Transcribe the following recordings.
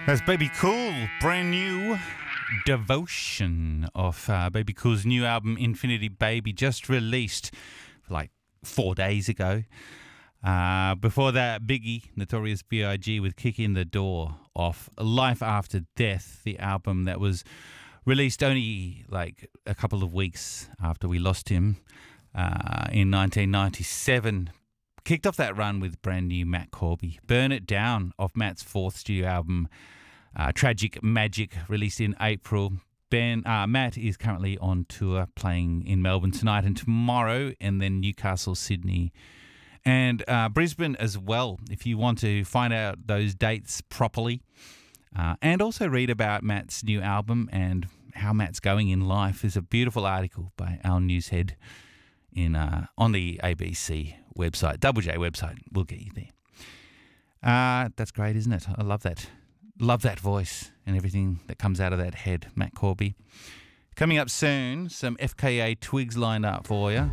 That's Baby Cool, brand new Devotion off Baby Cool's new album Infinity Baby, just released like 4 days ago. Before that, Biggie, Notorious B.I.G. with Kick in the Door off Life After Death, the album that was released only like a couple of weeks after we lost him in 1997. Kicked off that run with brand new Matt Corby. Burn It Down off Matt's fourth studio album, Tragic Magic, released in April. Matt is currently on tour, playing in Melbourne tonight and tomorrow, and then Newcastle, Sydney, and Brisbane as well. If you want to find out those dates properly, and also read about Matt's new album and how Matt's going in life, there's a beautiful article by Al Newshead on the ABC website, Double J website. We'll get you there. That's great, isn't it? I love that. Love that voice and everything that comes out of that head, Matt Corby. Coming up soon, some FKA Twigs lined up for you.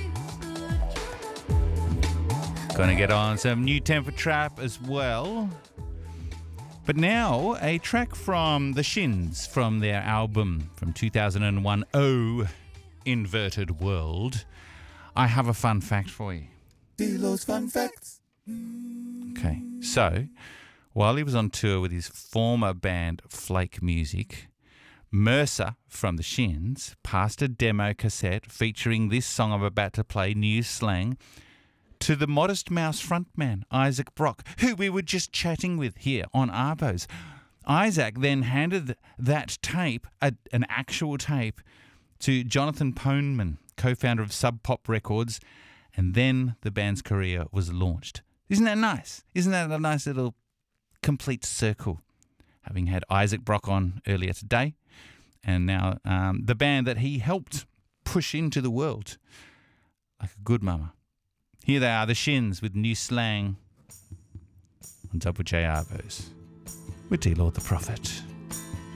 Going to get on some New Temper Trap as well. But now, a track from The Shins from their album from 2001, Oh, Inverted World. I have a fun fact for you. D-Low's fun facts. Okay, so while he was on tour with his former band Flake Music, Mercer from The Shins passed a demo cassette featuring this song I'm about to play, New Slang, to the Modest Mouse frontman, Isaac Brock, who we were just chatting with here on Arbos. Isaac then handed that tape, an actual tape, to Jonathan Poneman, co-founder of Sub Pop Records, and then the band's career was launched. Isn't that nice? Isn't that a nice little complete circle? Having had Isaac Brock on earlier today, and now the band that he helped push into the world like a good mama. Here they are, The Shins with New Slang on Double J Arbos with D-Lord the Prophet.